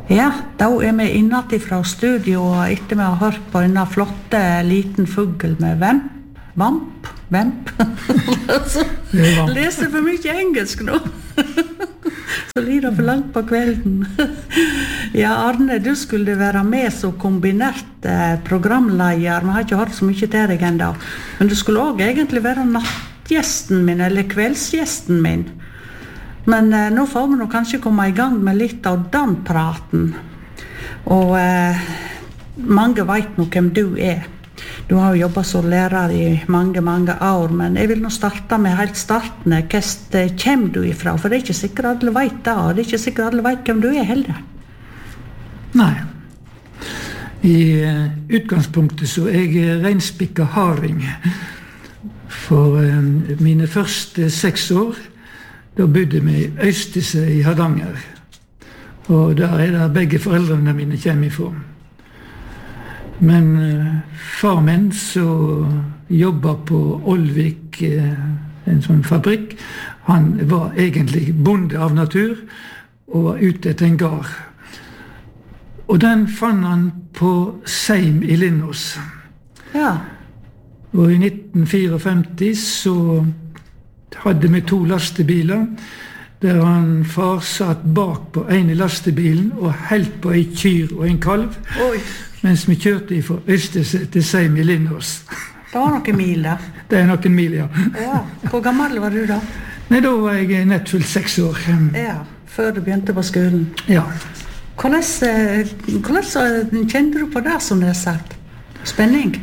Ja, da vi innat fra studio og etter vi har hørt på en flotte liten fugl med vamp. Leser for mye engelsk nå. Så lider for langt på kvelden. Ja, Arne, du skulle være med som kombinert programleder. Vi har ikke hørt så mye til deg enda. Men du skulle også egentlig være nattgjesten min, eller kveldsgjesten min. Men nå får vi kanskje komme i gang med litt av den praten. Og mange vet nå hvem du er. Du har jo jobbet som lærer i mange år, men jeg vil nå starte med helt starten. Hvor kommer du ifra? For det ikke sikkert alle vet det, og det ikke sikkert alle vet hvem du er heller. Nei. I utgangspunktet så er jeg reinspikket harding. For mine første 6 år, da bodde vi i Øystese i Hardanger. Og der er det begge foreldrene mine kommer ifra. Men far min så jobbet på Olvik, en sånn fabrikk. Han var egentlig bonde av natur og var ute etter en gard. Og den fant han på Seim i Lindås. Ja. Og i 1954 så hadde vi 2 lastebiler, der far satt bak på en i lastebilen og helt på en kyr og en kalv. Oi. Mens vi kjørte fra Øystese til Seim i Lindås. Det var noen mil da? Det er noen mil, ja. Ja. Hvor gammel var du da? Nei, da var jeg nettfullt 6 år. Ja, før du begynte på skolen. Ja. Hvordan kjente du på det, som det er sagt? Spenning?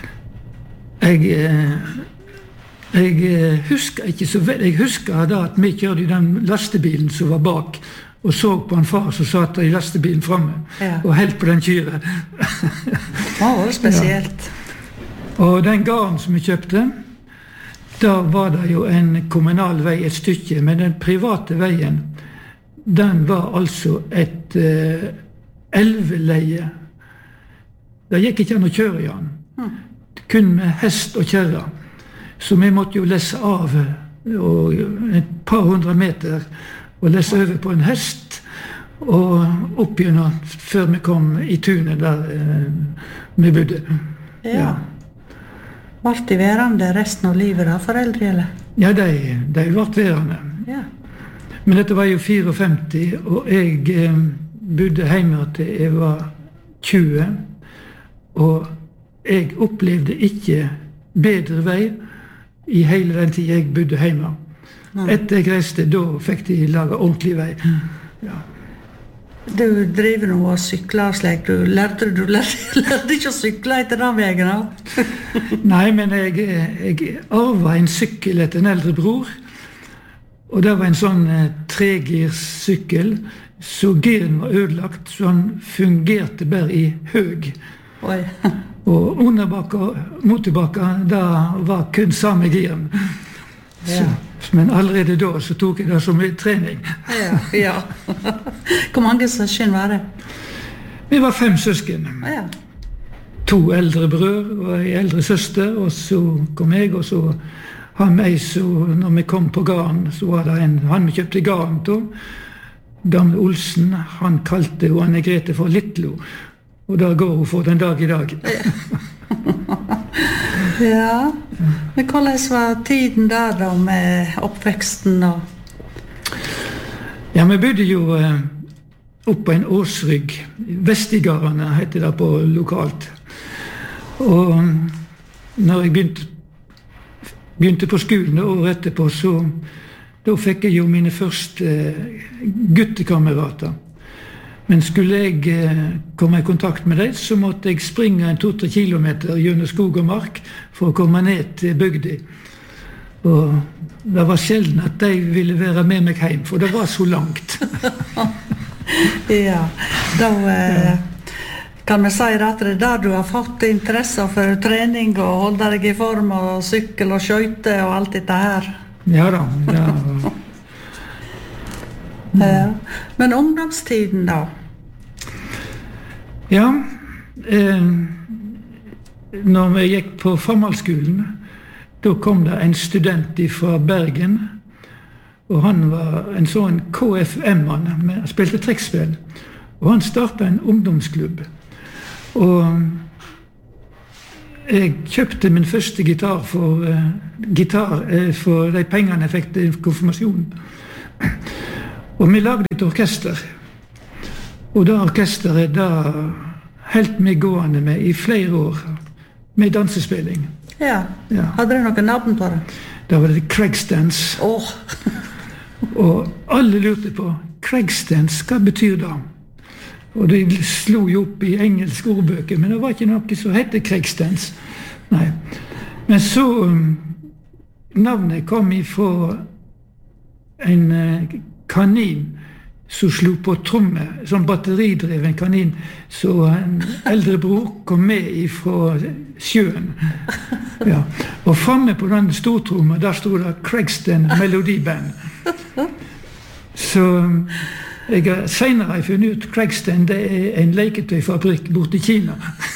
Jeg husker ikke så vel. Jeg husker da at vi kjørte i den lastebilen som var bak, og så på en far som satt i lastebilen fremme, ja, og helt på den kyret. Det var spesielt. Ja. Og den gården som vi kjøpte, da var det jo en kommunal vei et stykke, men den private veien, den var altså et elveleie. Det gikk ikke an å kjøre i den. Kun med hest og kjerre. Så vi måtte jo lesse av et par 100 meter og lesse over på en hest og opp gjennom før vi kom i tunet der vi bodde. Ja. Ble de værende resten av livet da, foreldre, eller? Ja, de ble værende. Ja. Men dette var jo 54, og jeg bodde hjemme til jeg var 20, og jeg opplevde ikke bedre vei i hele den tid jeg bodde hjemme. Etter jeg reiste, da fikk de laget ordentlig vei. Ja. Du driver nå og sykler slik. Du lærte ikke å sykle etter den veien da? Nei, men jeg arvet en sykkel etter en eldre bror. Og det var en sånn tregirssykkel, så giren var ødelagt, så han fungerte bare i høg. Oi. Og motorbakka, da var kun samme giren. Ja. Men allerede da så tok jeg det som en trening. Ja. Hvor mange søsken var det? Vi var 5 søsken. Ja. 2 eldre brød og en eldre søster, og så kom jeg, og så han meg, så når vi kom på gården, så var det han vi kjøpte gården til, gamle Olsen, han kalte jo Anne Grete for Littlo, og da går hun for den dag i dag. Ja, men hvordan var tiden der da med oppveksten? Ja, vi bodde jo opp på en åsrygg. Vestigardene heter det på lokalt. Og når jeg begynte på skolen året etterpå, så da fikk jeg jo mine første guttekamerater. Men skulle jeg komme i kontakt med dem, så måtte jeg springe 2-3 kilometer gjennom skog og mark for å komme ned til bygda. Og det var sjelden at de ville være med meg hjem, for det var så langt. Ja, da kan vi si at det er der du har fått interesse for trening og holde deg i form og sykkel og skøyte og alt dette her. Ja da, ja. Ja. Men ungdomstiden da? Ja, når vi gikk på formalskolen, da kom det en student fra Bergen, og han var en sånn KFM-mann, han spilte trekkspill. Og han startet en ungdomsklubb. Og jeg kjøpte min første gitar for de pengene jeg fikk til konfirmasjonen. Og vi lagde et orkester. Og det orkesteret da helt meg gående med i flere år, med dansespilling. Ja. Hadde dere noen navn på det? Da var det Craigstance. Og alle lurte på, Craigstance, hva betyr det? Og de slo jo opp i engelske ordbøker, men det var ikke noe som hette Craigstance. Nei. Men så, navnet kom ifra en kanin som slo på tromme, sånn batteridreven kanin, så en eldre bror kom med ifra sjøen. Ja. Og fremme på den stortrommet, der stod det Craigston Melodiband. Så jeg har senere funnet ut Craigston, det er en leketøyfabrikk borte i Kina.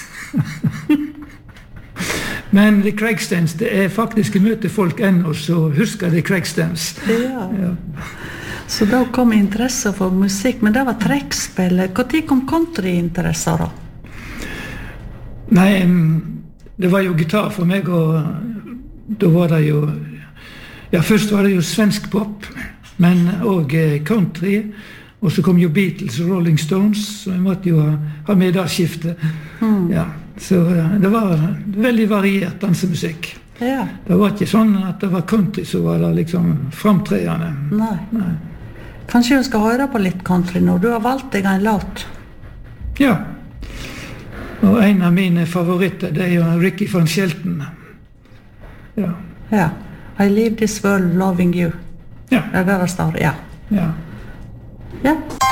Men Craigstons, det er faktisk møter folk ennå, så husker det Craigstons. Ja. Så da kom interesse for musikk, men det var trekkspill. Hvor kom countryinteresser da? Nei, det var jo gitar for meg, og da var det jo, ja, først var det jo svensk pop, men også country, og så kom jo Beatles og Rolling Stones, så jeg måtte jo ha med det skiftet. Ja, så det var veldig variert dansemusikk. Ja. Det var ikke sånn at det var country som var det liksom framtredende. Nei. Kanskje vi skal høre på litt country nå. Du har valgt deg en låt. Ja. Og en av mine favoritter, det er jo Ricky Van Shelton. Ja. I live this world loving you. Ja. Det er der det står, ja. Ja. Ja.